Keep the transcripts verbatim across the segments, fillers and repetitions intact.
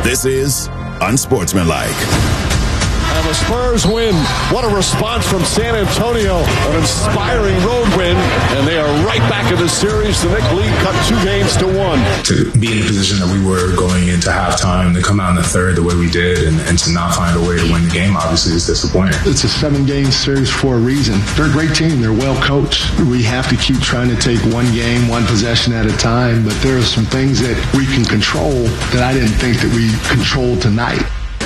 This is Unsportsmanlike. And the Spurs win. What a response from San Antonio. An inspiring road win. And they are right back in the series. The Knicks lead cut two games to one. To be in the position that we were going into halftime, to come out in the third the way we did, and, and to not find a way to win the game, obviously, is disappointing. It's a seven-game series for a reason. They're a great team. They're well coached. We have to keep trying to take one game, one possession at a time. But there are some things that we can control that I didn't think that we controlled tonight.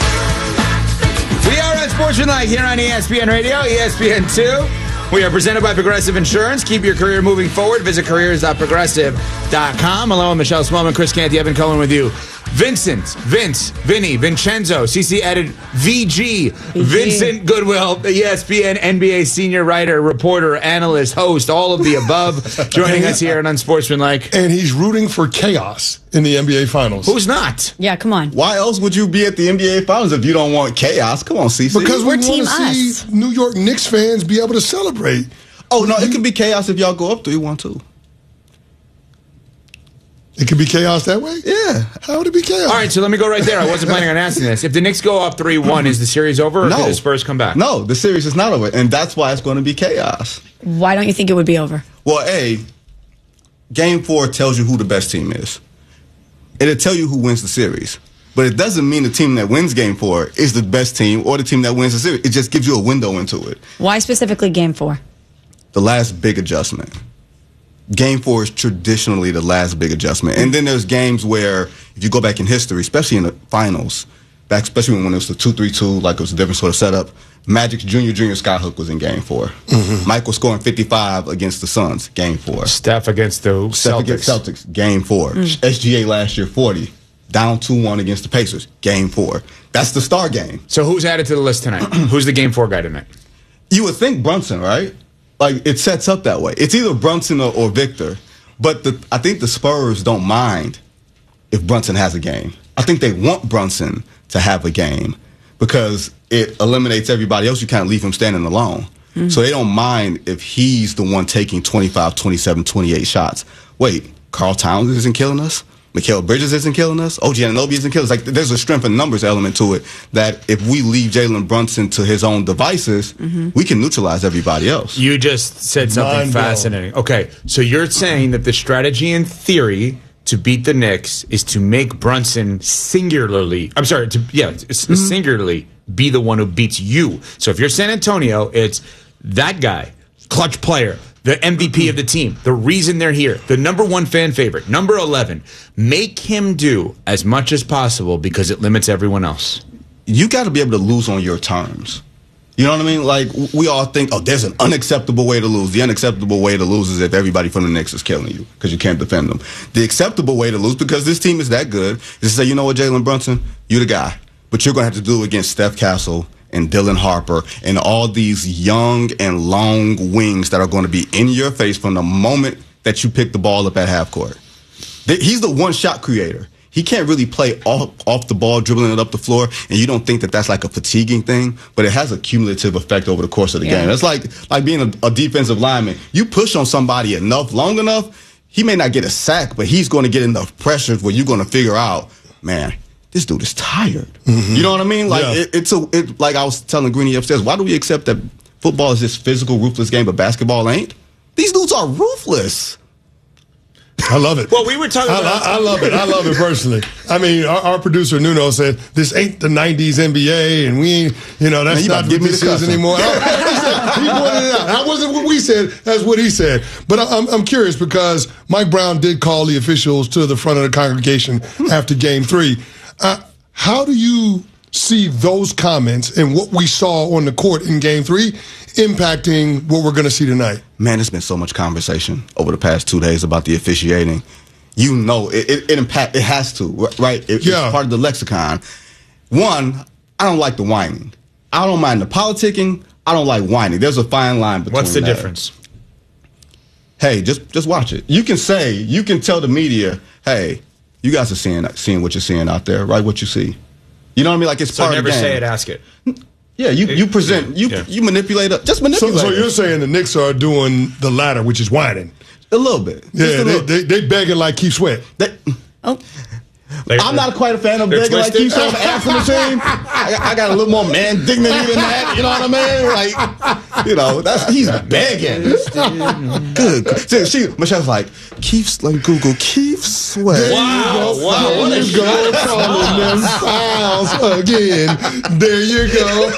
We are Unsportsmanlike here on E S P N Radio, E S P N two. We are presented by Progressive Insurance. Keep your career moving forward. Visit careers dot progressive dot com. Hello, Michelle Smallman, Chris Canty, Evan Cohen with you. Vincent, Vince, Vinny, Vincenzo, C C added V G, V G. Vincent Goodwill, E S P N N B A senior writer, reporter, analyst, host, all of the above, joining us here on Unsportsmanlike. And he's rooting for chaos in the N B A Finals. Who's not? Yeah, come on. Why else would you be at the N B A Finals if you don't want chaos? Come on, C C. Because We're we want to see New York Knicks fans be able to celebrate. Oh, no, it could be chaos if y'all go up three one two. It could be chaos that way? Yeah. How would it be chaos? All right, so let me go right there. I wasn't planning on asking this. If the Knicks go up three one, is the series over, or no. do the Spurs come back? No, the series is not over, and that's why it's going to be chaos. Why don't you think it would be over? Well, A, Game four tells you who the best team is. It'll tell you who wins the series. But it doesn't mean the team that wins Game four is the best team or the team that wins the series. It just gives you a window into it. Why specifically Game four? The last big adjustment. Game four is traditionally the last big adjustment. And then there's games where, if you go back in history, especially in the finals, back especially when it was the two three two, like it was a different sort of setup, Magic's junior, junior Skyhook was in Game four. Mm-hmm. Michael scoring fifty-five against the Suns, Game four. Steph against the Celtics. Steph against Celtics, Game four. Mm. S G A last year, forty. Down two one against the Pacers, Game four. That's the star game. So who's added to the list tonight? Who's the Game four guy tonight? You would think Brunson, right? Like, it sets up that way. It's either Brunson or, or Victor. But the, I think the Spurs don't mind if Brunson has a game. I think they want Brunson to have a game because it eliminates everybody else. You kind of leave him standing alone. Mm-hmm. So they don't mind if he's the one taking twenty-five, twenty-seven, twenty-eight shots. Wait, Karl Towns isn't killing us? Mikal Bridges isn't killing us? O G Anunoby isn't killing us? Like, there's a strength in numbers element to it that if we leave Jalen Brunson to his own devices, mm-hmm. we can neutralize everybody else. You just said something Mind fascinating. Blown. Okay, so you're saying that the strategy in theory to beat the Knicks is to make Brunson singularly, I'm sorry, to yeah, mm-hmm. singularly be the one who beats you. So if you're San Antonio, it's that guy, clutch player, the M V P of the team, the reason they're here, the number one fan favorite, number eleven. Make him do as much as possible because it limits everyone else. You got to be able to lose on your terms. You know what I mean? Like, we all think, oh, there's an unacceptable way to lose. The unacceptable way to lose is if everybody from the Knicks is killing you because you can't defend them. The acceptable way to lose, because this team is that good, is to say, you know what, Jalen Brunson, you're the guy. But you're going to have to do it against Steph Castle and Dylan Harper and all these young and long wings that are going to be in your face from the moment that you pick the ball up at half court. He's the one-shot creator. He can't really play off, off the ball, dribbling it up the floor, and you don't think that that's like a fatiguing thing, but it has a cumulative effect over the course of the yeah. game. It's like like being a, a defensive lineman. You push on somebody enough, long enough, he may not get a sack, but he's going to get enough pressure where you're going to figure out, man, this dude is tired. Mm-hmm. You know what I mean? Like yeah. it, it's a it, like I was telling Greeny upstairs. Why do we accept that football is this physical, ruthless game, but basketball ain't? These dudes are ruthless. I love it. Well, we were talking I, about... I, I love it. I love it personally. I mean, our, our producer, Nuno, said, this ain't the nineties N B A, and we ain't, you know, that's Man, you not what this is anymore. he, said, he pointed it out. That wasn't what we said. That's what he said. But I'm, I'm curious because Mike Brown did call the officials to the front of the congregation after Game three. Uh, how do you see those comments and what we saw on the court in Game three impacting what we're going to see tonight? Man, there's been so much conversation over the past two days about the officiating. You know, it it, it impact it has to, right? It, yeah. It's part of the lexicon. One, I don't like the whining. I don't mind the politicking. I don't like whining. There's a fine line between What's the that. difference? Hey, just just watch it. You can say, you can tell the media, hey, you guys are seeing seeing what you're seeing out there, right? What you see. You know what I mean? Like, it's so part never of the game. say it, ask it. Yeah, you, you present, you yeah. you manipulate it. Just manipulate So, so it. you're saying the Knicks are doing the latter, which is whining. A little bit. Yeah, a they, little. they, they begging like Keith Sweat. They, Oh. Like, I'm not quite a fan of begging like Keith on the answer machine. I, I got a little more man dignity than that. You know what I mean? Like, you know, that's he's begging. Good. So she, Michelle's like, Keith's like Google Keith Sweat. Wow, Wow, wow, what there a you go, calling them fouls again. There you go.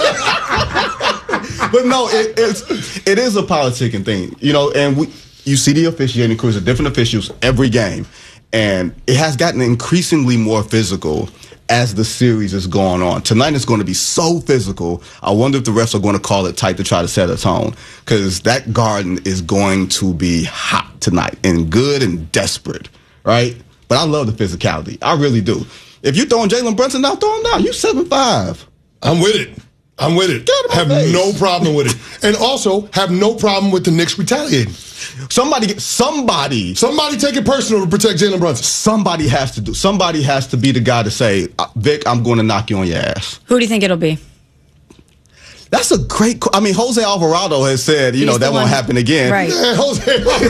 But no, it, it's it is a politicking thing, you know. And we, you see the officiating crews of different officials every game. And it has gotten increasingly more physical as the series is going on. Tonight is going to be so physical. I wonder if the refs are going to call it tight to try to set a tone, because that Garden is going to be hot tonight and good and desperate, right? But I love the physicality. I really do. If you're throwing Jalen Brunson out, throw him down. You seven five. I'm with it. I'm with it. Have face. no problem with it. And also have no problem with the Knicks retaliating. Somebody, somebody, somebody take it personal to protect Jalen Brunson. Somebody has to do. Somebody has to be the guy to say, Vic, I'm going to knock you on your ass. Who do you think it'll be? That's a great. I mean, Jose Alvarado has said, you He's know, that won't one. happen again. Right. Yeah, Jose.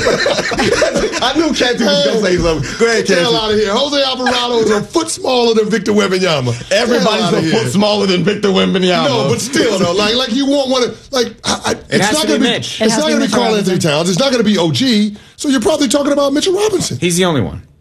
I knew Canty was going to say something. Go ahead, Get the hell Canty. out of here. Jose Alvarado is a foot smaller than Victor Wembanyama. Everybody's a here. foot smaller than Victor Wembanyama. No, but still, though, like, like you want one of, like, I, I, It it's has not to going be to be, Mitch. it's It has not to be going to be Mitchell Karl Anthony Robinson. Towns. It's not going to be O G. So you're probably talking about Mitchell Robinson. He's the only one.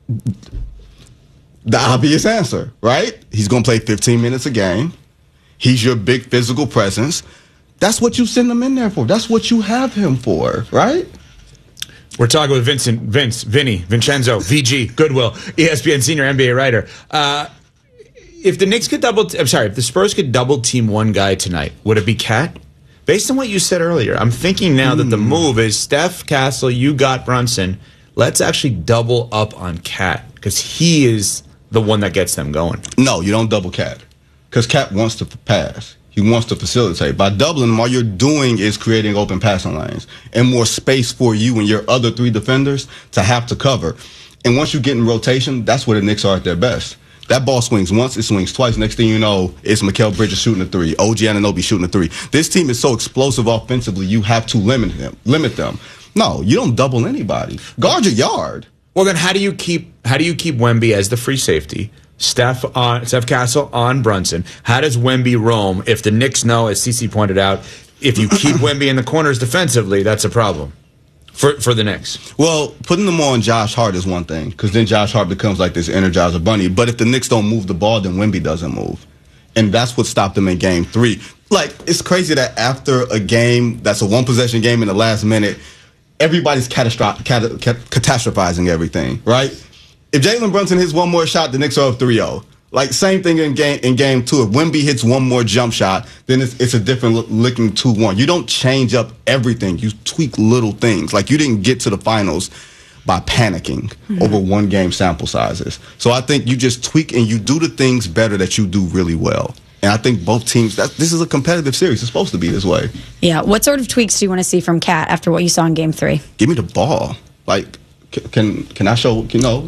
The obvious answer, right? He's going to play fifteen minutes a game. He's your big physical presence. That's what you send him in there for. That's what you have him for, right? We're talking with Vincent, Vince, Vinny, Vincenzo, V G, Goodwill, E S P N senior N B A writer. Uh, if the Knicks could double, t- I'm sorry, if the Spurs could double team one guy tonight, would it be Cat? Based on what you said earlier, I'm thinking now mm. that the move is Steph, Castle, you got Brunson. Let's actually double up on Cat, because he is the one that gets them going. No, you don't double Cat, because Cat wants to pass. He wants to facilitate. By doubling him, all you're doing is creating open passing lanes and more space for you and your other three defenders to have to cover. And once you get in rotation, that's where the Knicks are at their best. That ball swings once, it swings twice. Next thing you know, it's Mikal Bridges shooting a three, O G Anunoby shooting a three. This team is so explosive offensively, you have to limit them. Limit them. No, you don't double anybody. Guard your yard. Well, then how do you keep how do you keep Wemby as the free safety? Steph on Steph Castle on Brunson. How does Wemby roam if the Knicks know, as C C pointed out, if you keep Wemby in the corners defensively, that's a problem for for the Knicks? Well, putting them on Josh Hart is one thing, because then Josh Hart becomes like this Energizer Bunny. But if the Knicks don't move the ball, then Wemby doesn't move. And that's what stopped them in game three. Like, it's crazy that after a game that's a one-possession game in the last minute, everybody's catastro- cat- cat- catastrophizing everything, right? If Jalen Brunson hits one more shot, the Knicks are up three oh. Like, same thing in game in game two. If Wemby hits one more jump shot, then it's, it's a different looking two one. You don't change up everything. You tweak little things. Like, you didn't get to the finals by panicking mm-hmm. over one game sample sizes. So I think you just tweak and you do the things better that you do really well. And I think both teams, that this is a competitive series. It's supposed to be this way. Yeah. What sort of tweaks do you want to see from Cat after what you saw in game three? Give me the ball. Like, can can I show, you know,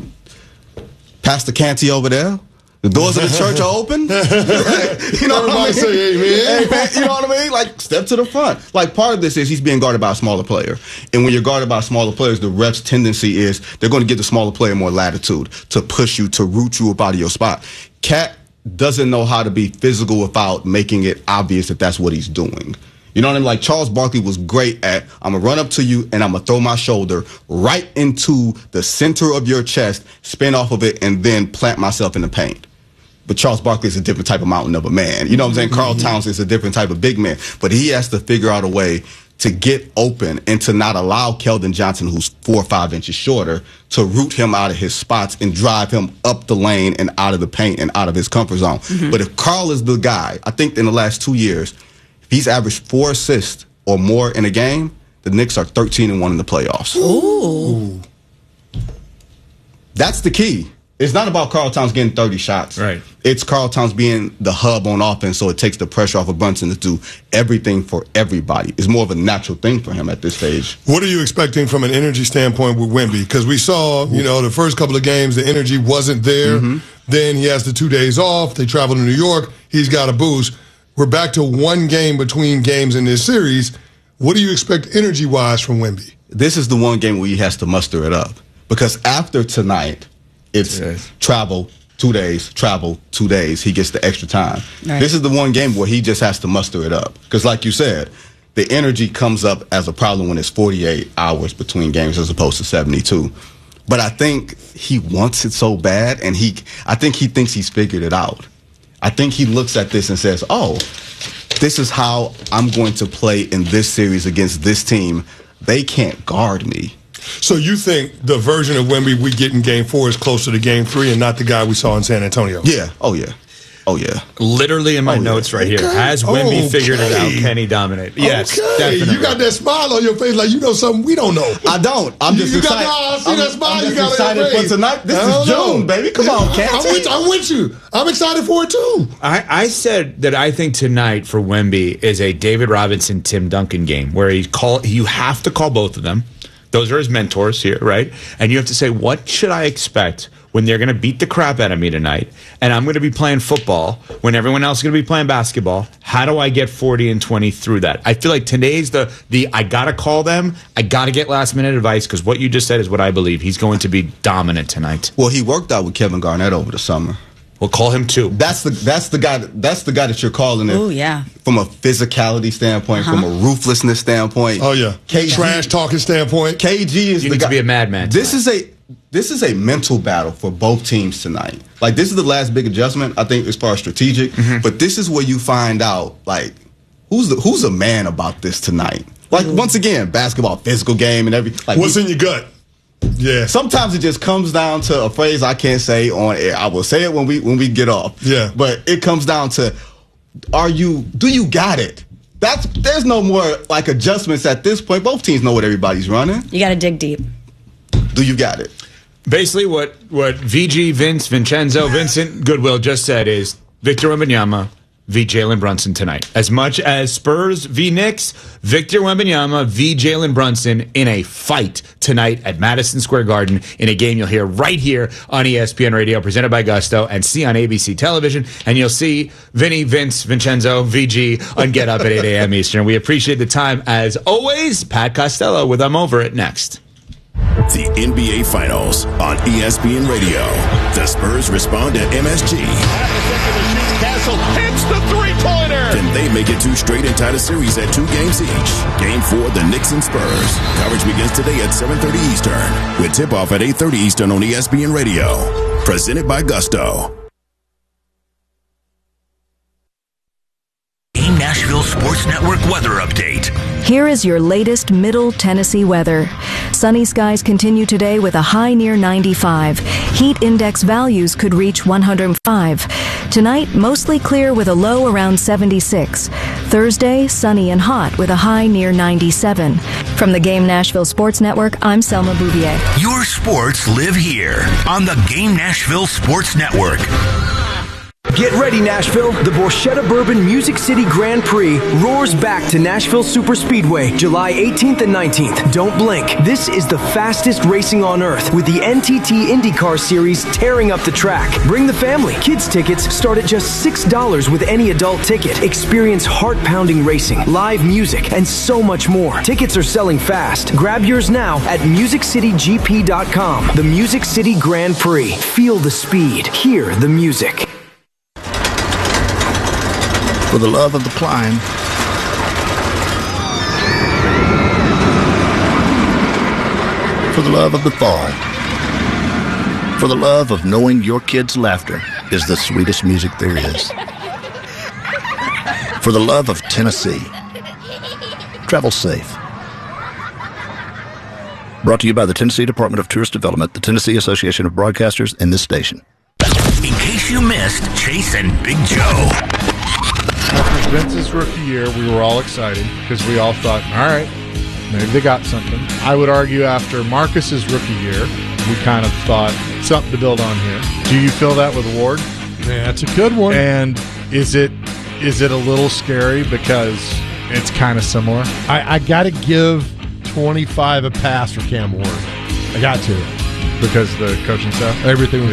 Pastor Canty over there? The doors of the church are open. You know what I mean? Say amen. Amen. You know what I mean? Like, step to the front. Like, part of this is he's being guarded by a smaller player. And when you're guarded by smaller players, the ref's tendency is they're going to give the smaller player more latitude to push you, to root you up out of your spot. Cat doesn't know how to be physical without making it obvious that that's what he's doing. You know what I mean? Like, Charles Barkley was great at, I'm going to run up to you and I'm going to throw my shoulder right into the center of your chest, spin off of it, and then plant myself in the paint. But Charles Barkley is a different type of mountain of a man. You know what I'm saying? Mm-hmm. Karl Towns is a different type of big man. But he has to figure out a way to get open and to not allow Keldon Johnson, who's four or five inches shorter, to root him out of his spots and drive him up the lane and out of the paint and out of his comfort zone. Mm-hmm. But if Karl is the guy, I think in the last two years, he's averaged four assists or more in a game, the Knicks are thirteen and one in the playoffs. Ooh. That's the key. It's not about Karl Towns getting thirty shots. Right. It's Karl Towns being the hub on offense, so it takes the pressure off of Brunson to do everything for everybody. It's more of a natural thing for him at this stage. What are you expecting from an energy standpoint with Wemby? Because we saw, you know, the first couple of games, the energy wasn't there. Mm-hmm. Then he has the two days off. They travel to New York. He's got a boost. We're back to one game between games in this series. What do you expect energy-wise from Wemby? This is the one game where he has to muster it up. Because after tonight, it's yes. travel two days, travel two days. He gets the extra time. Right. This is the one game where he just has to muster it up. Because like you said, the energy comes up as a problem when it's forty-eight hours between games as opposed to seventy-two. But I think he wants it so bad, and he, I think he thinks he's figured it out. I think he looks at this and says, oh, this is how I'm going to play in this series against this team. They can't guard me. So you think the version of Wemby we get in Game Four is closer to Game Three and not the guy we saw in San Antonio? Yeah. Oh yeah. Oh yeah. Literally in my oh, notes yeah. right okay. here. Has Wemby okay. figured it out? Can he dominate? Yes, okay. definitely. You got that smile on your face like you know something we don't know. I don't. I'm just you excited. Got, no, I see I'm, that smile I'm you just got on your excited face. for tonight. This I is don't June, know. baby. Come yeah, on, Cat. I'm with, I'm with you. I'm excited for it too. I, I said that I think tonight for Wemby is a David Robinson, Tim Duncan game where he call you have to call both of them. Those are his mentors here, right? And you have to say, what should I expect when they're going to beat the crap out of me tonight, and I'm going to be playing football when everyone else is going to be playing basketball? How do I get forty and twenty through that? I feel like today's the the I got to call them, I got to get last minute advice, because what you just said is what I believe. He's going to be dominant tonight. Well, he worked out with Kevin Garnett over the summer. We'll call him too. That's the that's the guy that's the guy that you're calling it. Oh yeah. From a physicality standpoint, Uh-huh. from a ruthlessness standpoint. Oh yeah. K G, trash talking standpoint. K G is You the need guy. to be a madman This tonight. is a this is a mental battle for both teams tonight. Like this is the last big adjustment, I think, as far as strategic. Mm-hmm. But this is where you find out like who's the who's a man about this tonight. Like mm-hmm. once again, basketball, physical game, and every like What's we, in your gut? Yeah. Sometimes it just comes down to a phrase I can't say on air. I will say it when we when we get off. Yeah. But it comes down to, are you do you got it? That's there's no more like adjustments at this point. Both teams know what everybody's running. You got to dig deep. Do you got it? Basically, what what V G, Vince, Vincenzo, Vincent Goodwill just said is Victor Wembanyama v. Jalen Brunson tonight. As much as Spurs v. Knicks, Victor Wembanyama v. Jalen Brunson in a fight tonight at Madison Square Garden in a game you'll hear right here on E S P N Radio, presented by Gusto, and see on A B C Television. And you'll see Vinny, Vince, Vincenzo, V G on Get Up at eight a.m. Eastern. We appreciate the time as always. Pat Costello with I'm Over It next. The N B A Finals on E S P N Radio. The Spurs respond to M S G. Castle hits the three-pointer. Then they make it two straight and tie the series at two games each. Game four, the Knicks and Spurs. Coverage begins today at seven thirty Eastern, with tip-off at eight thirty Eastern on E S P N Radio. Presented by Gusto. Nashville Sports Network weather update. Here is your latest Middle Tennessee weather. Sunny skies continue today with a high near ninety-five. Heat index values could reach one hundred five. Tonight, mostly clear with a low around seventy-six. Thursday, sunny and hot with a high near ninety-seven. From the Game Nashville Sports Network, I'm Selma Bouvier. Your sports live here on the Game Nashville Sports Network. Get ready, Nashville. The Borchetta Bourbon Music City Grand Prix roars back to Nashville Superspeedway July eighteenth and nineteenth. Don't blink. This is the fastest racing on earth, with the N T T IndyCar Series tearing up the track. Bring the family. Kids tickets start at just six dollars with any adult ticket. Experience heart-pounding racing, live music, and so much more. Tickets are selling fast. Grab yours now at music city g p dot com. The Music City Grand Prix. Feel the speed. Hear the music. For the love of the climb, for the love of the fall, for the love of knowing your kids' laughter is the sweetest music there is, for the love of Tennessee. Travel safe. Brought to you by the Tennessee Department of Tourist Development, the Tennessee Association of Broadcasters, and this station. In case you missed Chase and Big Joe. After Vince's rookie year, we were all excited because we all thought, all right, maybe they got something. I would argue after Marcus's rookie year, we kind of thought something to build on here. Do you feel that with Ward? Yeah, that's a good one. And is it is it a little scary because it's kind of similar? I, I got to give twenty-five a pass for Cam Ward. I got to. Because the coaching staff? Everything was